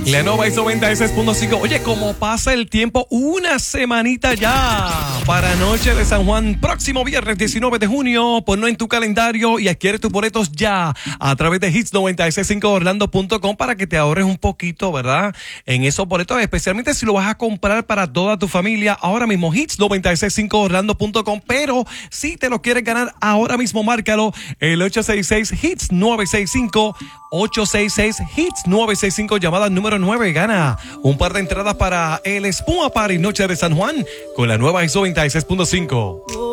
La Nova hizo 96.5. Oye, como pasa el tiempo, una semanita ya para Noche de San Juan, próximo viernes 19 de junio. Ponlo en tu calendario y adquiere tus boletos ya a través de hits965orlando.com para que te ahorres un poquito, ¿verdad? En esos boletos, especialmente si lo vas a comprar para toda tu familia. Ahora mismo, hits965orlando.com. Pero si te lo quieres ganar ahora mismo, márcalo el 866-HITS-965. 866-HITS-965, llamada número 9. Gana un par de entradas para el Espuma Party Noche de San Juan con la nueva ISO 96.5.